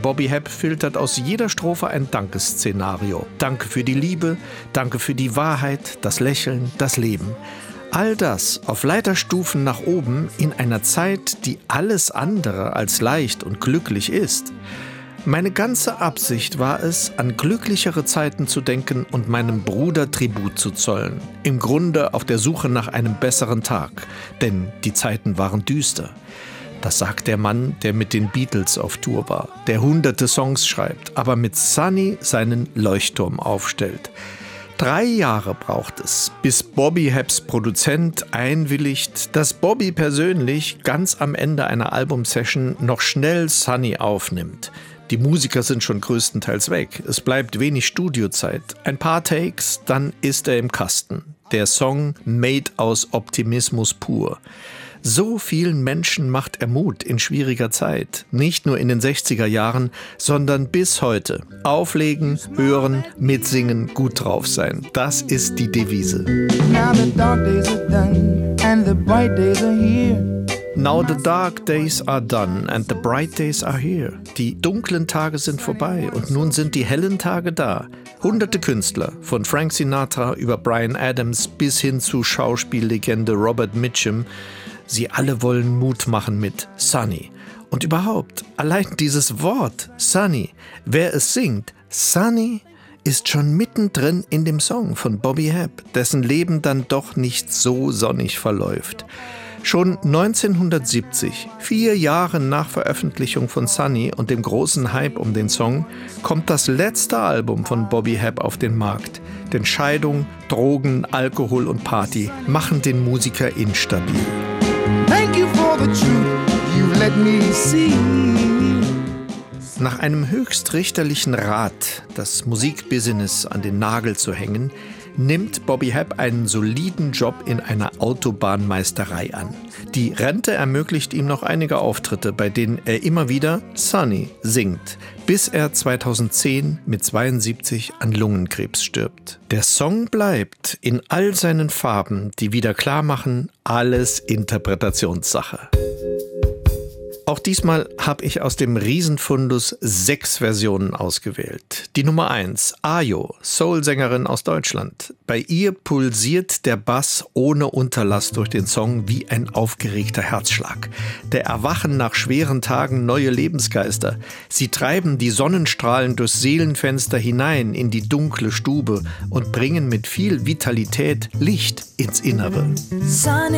Bobby Hebb filtert aus jeder Strophe ein Dankesszenario. Danke für die Liebe, danke für die Wahrheit, das Lächeln, das Leben. All das auf Leiterstufen nach oben in einer Zeit, die alles andere als leicht und glücklich ist. Meine ganze Absicht war es, an glücklichere Zeiten zu denken und meinem Bruder Tribut zu zollen. Im Grunde auf der Suche nach einem besseren Tag, denn die Zeiten waren düster. Das sagt der Mann, der mit den Beatles auf Tour war, der hunderte Songs schreibt, aber mit Sonny seinen Leuchtturm aufstellt. 3 Jahre braucht es, bis Bobby Hebbs Produzent einwilligt, dass Bobby persönlich ganz am Ende einer Albumsession noch schnell Sonny aufnimmt. Die Musiker sind schon größtenteils weg. Es bleibt wenig Studiozeit. Ein paar Takes, dann ist er im Kasten. Der Song made aus Optimismus pur. So vielen Menschen macht er Mut in schwieriger Zeit. Nicht nur in den 60er Jahren, sondern bis heute. Auflegen, hören, mitsingen, gut drauf sein. Das ist die Devise. Now the dark days are done and the bright days are here. Now the dark days are done and the bright days are here. Die dunklen Tage sind vorbei und nun sind die hellen Tage da. Hunderte Künstler, von Frank Sinatra über Bryan Adams bis hin zu Schauspiellegende Robert Mitchum, sie alle wollen Mut machen mit Sonny. Und überhaupt, allein dieses Wort Sonny, wer es singt, Sonny, ist schon mittendrin in dem Song von Bobby Hebb, dessen Leben dann doch nicht so sonnig verläuft. Schon 1970, 4 Jahre nach Veröffentlichung von Sonny und dem großen Hype um den Song, kommt das letzte Album von Bobby Hebb auf den Markt. Denn Scheidung, Drogen, Alkohol und Party machen den Musiker instabil. Thank you for the truth you've let me see. Nach einem höchst richterlichen Rat, das Musikbusiness an den Nagel zu hängen, nimmt Bobby Hebb einen soliden Job in einer Autobahnmeisterei an. Die Rente ermöglicht ihm noch einige Auftritte, bei denen er immer wieder Sonny singt, bis er 2010 mit 72 an Lungenkrebs stirbt. Der Song bleibt in all seinen Farben, die wieder klar machen, alles Interpretationssache. Auch diesmal habe ich aus dem Riesenfundus 6 Versionen ausgewählt. Die Nummer 1, Ayo, Soul-Sängerin aus Deutschland. Bei ihr pulsiert der Bass ohne Unterlass durch den Song wie ein aufgeregter Herzschlag. Der erwachen nach schweren Tagen neue Lebensgeister. Sie treiben die Sonnenstrahlen durchs Seelenfenster hinein in die dunkle Stube und bringen mit viel Vitalität Licht ins Innere.